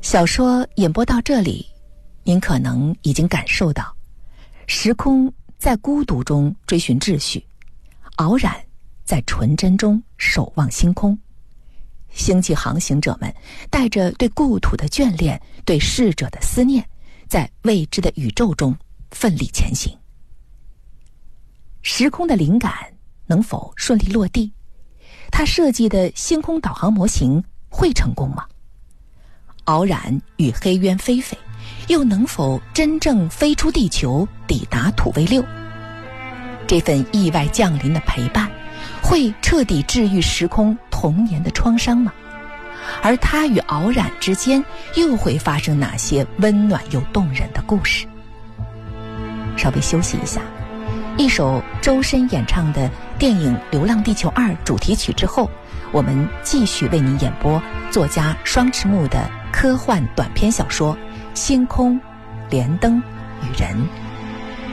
小说演播到这里，您可能已经感受到，时空在孤独中追寻秩序，傲然在纯真中守望星空。星际航行者们带着对故土的眷恋，对逝者的思念，在未知的宇宙中奋力前行。时空的灵感能否顺利落地？他设计的星空导航模型会成功吗？傲然与黑渊飞飞，又能否真正飞出地球，抵达土卫六？这份意外降临的陪伴，会彻底治愈时空童年的创伤吗？而他与傲然之间，又会发生哪些温暖又动人的故事？稍微休息一下，一首周深演唱的电影《流浪地球2》主题曲之后，我们继续为您演播作家双池木的科幻短篇小说《星空、连灯与人》。